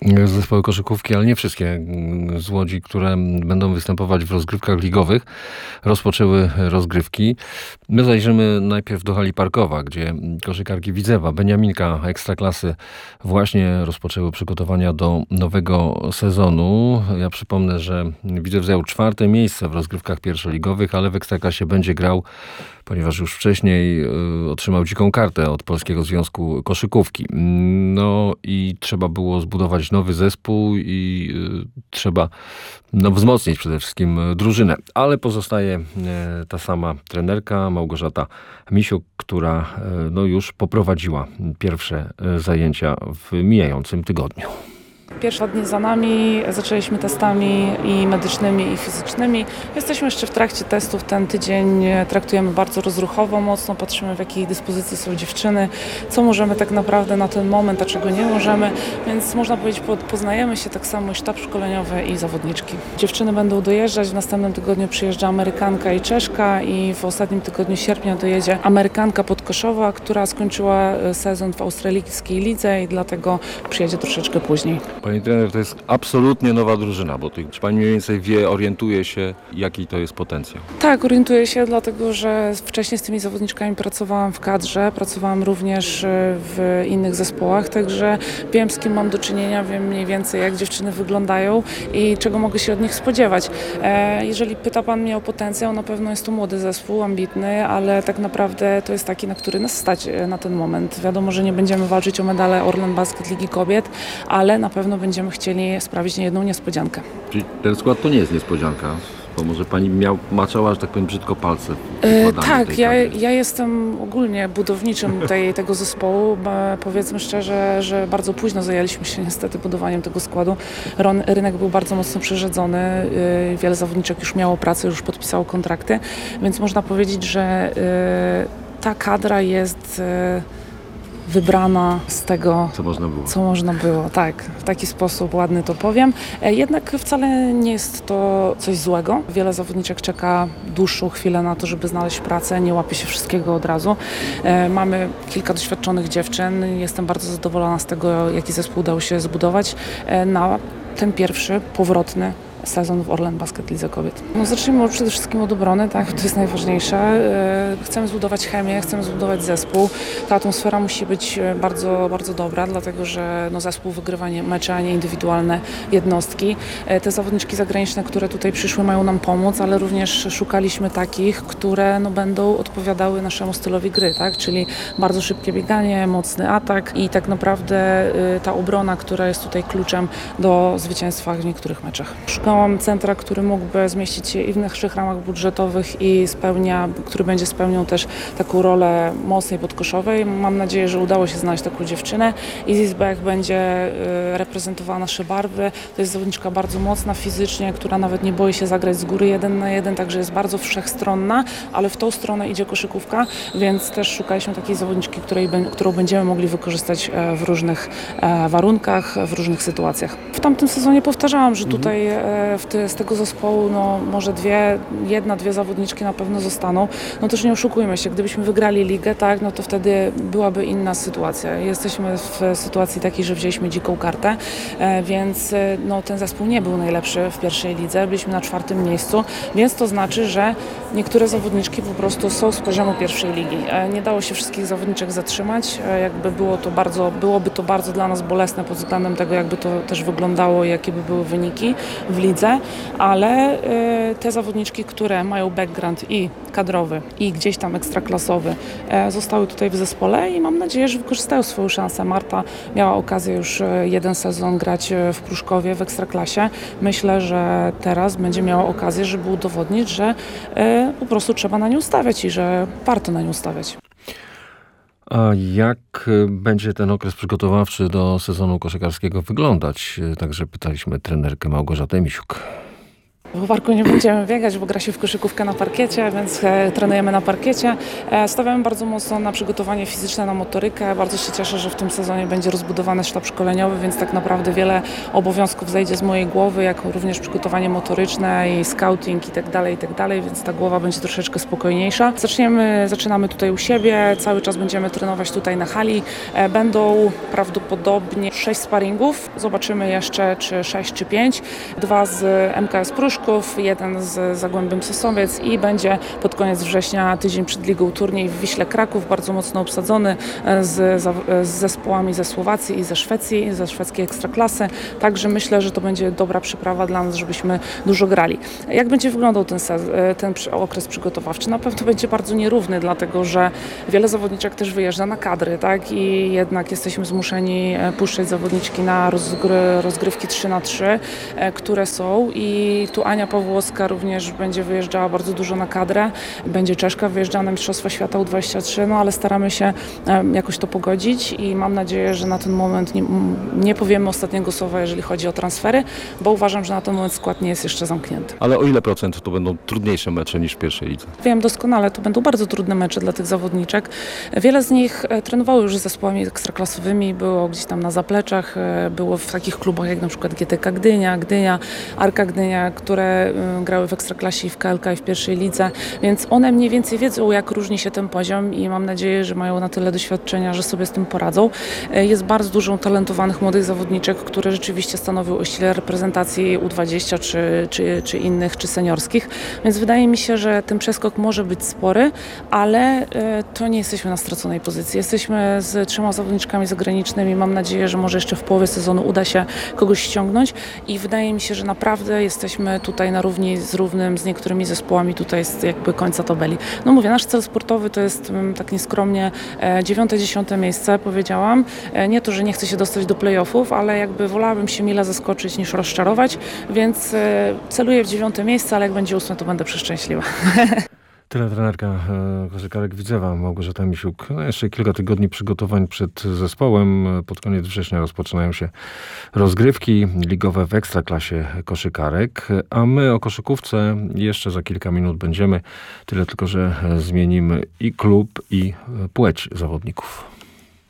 zespoły koszykówki, ale nie wszystkie z Łodzi, które będą występować w rozgrywkach ligowych, rozpoczęły rozgrywki. My zajrzymy najpierw do hali Parkowa, gdzie koszykarki Widzewa, Beniaminka Ekstraklasy właśnie rozpoczęły przygotowania do nowego sezonu. Ja przypomnę, że Widzew zajął 4. miejsce w rozgrywkach pierwszoligowych, ale w Ekstraklasie będzie grał, ponieważ już wcześniej otrzymał dziką kartę od Polskiego Związku Koszykówki. No i trzeba było zbudować nowy zespół i trzeba wzmocnić przede wszystkim drużynę. Ale pozostaje ta sama trenerka Małgorzata Misiuk, która już poprowadziła pierwsze zajęcia w mijającym tygodniu. Pierwsze dni za nami, zaczęliśmy testami i medycznymi, i fizycznymi. Jesteśmy jeszcze w trakcie testów. Ten tydzień traktujemy bardzo rozruchowo, mocno patrzymy, w jakiej dyspozycji są dziewczyny, co możemy tak naprawdę na ten moment, a czego nie możemy. Więc można powiedzieć, poznajemy się tak samo i sztab szkoleniowy i zawodniczki. Dziewczyny będą dojeżdżać, w następnym tygodniu przyjeżdża Amerykanka i Czeszka i w ostatnim tygodniu sierpnia dojedzie Amerykanka Podkoszowa, która skończyła sezon w australijskiej lidze i dlatego przyjedzie troszeczkę później. Pani trener, to jest absolutnie nowa drużyna, bo czy pani mniej więcej wie, orientuje się, jaki to jest potencjał? Tak, orientuję się, dlatego że wcześniej z tymi zawodniczkami pracowałam w kadrze, pracowałam również w innych zespołach, także wiem, z kim mam do czynienia, wiem mniej więcej, jak dziewczyny wyglądają i czego mogę się od nich spodziewać. Jeżeli pyta pan mnie o potencjał, na pewno jest to młody zespół, ambitny, ale tak naprawdę to jest taki, na który nas stać na ten moment. Wiadomo, że nie będziemy walczyć o medale Orlen Basket Ligi Kobiet, ale na pewno będziemy chcieli sprawić niejedną niespodziankę. Czyli ten skład to nie jest niespodzianka? Bo może pani maczała, że tak powiem, brzydko palce. Tak, ja jestem ogólnie budowniczym tego zespołu. Powiedzmy szczerze, że bardzo późno zajęliśmy się niestety budowaniem tego składu. Rynek był bardzo mocno przerzedzony. Wiele zawodniczek już miało pracę, już podpisało kontrakty, więc można powiedzieć, że ta kadra jest wybrana z tego, co można było. Tak, w taki sposób ładny to powiem. Jednak wcale nie jest to coś złego. Wiele zawodniczek czeka dłuższą chwilę na to, żeby znaleźć pracę, nie łapie się wszystkiego od razu. Mamy kilka doświadczonych dziewczyn. Jestem bardzo zadowolona z tego, jaki zespół udało się zbudować na ten pierwszy, powrotny sezon w Orlen Basket Lidze Kobiet. Zacznijmy przede wszystkim od obrony, tak? To jest najważniejsze. Chcemy zbudować chemię, chcemy zbudować zespół. Ta atmosfera musi być bardzo, bardzo dobra, dlatego że zespół wygrywa mecze, a nie indywidualne jednostki. Te zawodniczki zagraniczne, które tutaj przyszły, mają nam pomóc, ale również szukaliśmy takich, które będą odpowiadały naszemu stylowi gry, tak? Czyli bardzo szybkie bieganie, mocny atak i tak naprawdę ta obrona, która jest tutaj kluczem do zwycięstwa w niektórych meczach. Szukałam centra, który mógłby zmieścić się i w naszych ramach budżetowych i który będzie spełniał też taką rolę mocnej podkoszowej. Mam nadzieję, że udało się znaleźć taką dziewczynę. Izzy Beck będzie reprezentowała nasze barwy. To jest zawodniczka bardzo mocna fizycznie, która nawet nie boi się zagrać z góry 1 na 1, także jest bardzo wszechstronna, ale w tą stronę idzie koszykówka, więc też szukaliśmy takiej zawodniczki, którą będziemy mogli wykorzystać w różnych warunkach, w różnych sytuacjach. W tamtym sezonie powtarzałam, że tutaj z tego zespołu może jedna, dwie zawodniczki na pewno zostaną. Też nie oszukujmy się, gdybyśmy wygrali ligę, tak, to wtedy byłaby inna sytuacja. Jesteśmy w sytuacji takiej, że wzięliśmy dziką kartę, więc ten zespół nie był najlepszy w pierwszej lidze, byliśmy na 4. miejscu, więc to znaczy, że niektóre zawodniczki po prostu są z poziomu pierwszej ligi. Nie dało się wszystkich zawodniczek zatrzymać, byłoby to bardzo dla nas bolesne pod względem tego, jakby to też wyglądało, jakie by były wyniki w lidze, ale te zawodniczki, które mają background i kadrowy, i gdzieś tam ekstraklasowy, zostały tutaj w zespole i mam nadzieję, że wykorzystają swoją szansę. Marta miała okazję już 1 sezon grać w Pruszkowie w ekstraklasie. Myślę, że teraz będzie miała okazję, żeby udowodnić, że po prostu trzeba na nią stawiać i że warto na nią stawiać. A jak będzie ten okres przygotowawczy do sezonu koszykarskiego wyglądać? Także pytaliśmy trenerkę Małgorzatę Misiuk. W parku nie będziemy biegać, bo gra się w koszykówkę na parkiecie, więc trenujemy na parkiecie. Stawiamy bardzo mocno na przygotowanie fizyczne, na motorykę. Bardzo się cieszę, że w tym sezonie będzie rozbudowany sztab szkoleniowy, więc tak naprawdę wiele obowiązków zejdzie z mojej głowy, jak również przygotowanie motoryczne i scouting i tak dalej, więc ta głowa będzie troszeczkę spokojniejsza. Zaczynamy tutaj u siebie, cały czas będziemy trenować tutaj na hali. Będą prawdopodobnie 6 sparingów, zobaczymy jeszcze czy 6 czy 5. 2 z MKS Pruszków, jeden z Zagłębiem Sosnowiec i będzie pod koniec września, tydzień przed ligą, turniej w Wiśle Kraków, bardzo mocno obsadzony z zespołami ze Słowacji i ze Szwecji, ze szwedzkiej ekstraklasy. Także myślę, że to będzie dobra przyprawa dla nas, żebyśmy dużo grali. Jak będzie wyglądał ten okres przygotowawczy? Na pewno będzie bardzo nierówny, dlatego że wiele zawodniczek też wyjeżdża na kadry, tak? I jednak jesteśmy zmuszeni puszczać zawodniczki na rozgrywki 3x3, które są, i tu Ania Pawłowska również będzie wyjeżdżała bardzo dużo na kadrę. Będzie Czeszka wyjeżdżała na Mistrzostwa Świata U23, no ale staramy się jakoś to pogodzić i mam nadzieję, że na ten moment nie powiemy ostatniego słowa, jeżeli chodzi o transfery, bo uważam, że na ten moment skład nie jest jeszcze zamknięty. Ale o ile procent to będą trudniejsze mecze niż w pierwszej lidze? Wiem doskonale, to będą bardzo trudne mecze dla tych zawodniczek. Wiele z nich trenowało już z zespołami ekstraklasowymi, było gdzieś tam na zapleczach, było w takich klubach jak na przykład GTK Gdynia, Arka Gdynia, które grały w Ekstraklasie i w KLK i w pierwszej lidze, więc one mniej więcej wiedzą, jak różni się ten poziom i mam nadzieję, że mają na tyle doświadczenia, że sobie z tym poradzą. Jest bardzo dużo talentowanych młodych zawodniczek, które rzeczywiście stanowią o ściele reprezentacji U20 czy innych, czy seniorskich, więc wydaje mi się, że ten przeskok może być spory, ale to nie jesteśmy na straconej pozycji. Jesteśmy z 3 zawodniczkami zagranicznymi, mam nadzieję, że może jeszcze w połowie sezonu uda się kogoś ściągnąć i wydaje mi się, że naprawdę jesteśmy tutaj na równi z niektórymi zespołami tutaj z jakby końca tabeli. No mówię, nasz cel sportowy to jest tak nieskromnie 9-10 miejsce, powiedziałam. Nie to, że nie chcę się dostać do play-offów, ale jakby wolałabym się mile zaskoczyć niż rozczarować, więc celuję w 9 miejsce, ale jak będzie 8, to będę przeszczęśliwa. Tyle trenerka koszykarek Widzewa, Małgorzata Misiuk. No jeszcze kilka tygodni przygotowań przed zespołem. Pod koniec września rozpoczynają się rozgrywki ligowe w Ekstraklasie koszykarek, a my o koszykówce jeszcze za kilka minut będziemy. Tyle tylko, że zmienimy i klub, i płeć zawodników.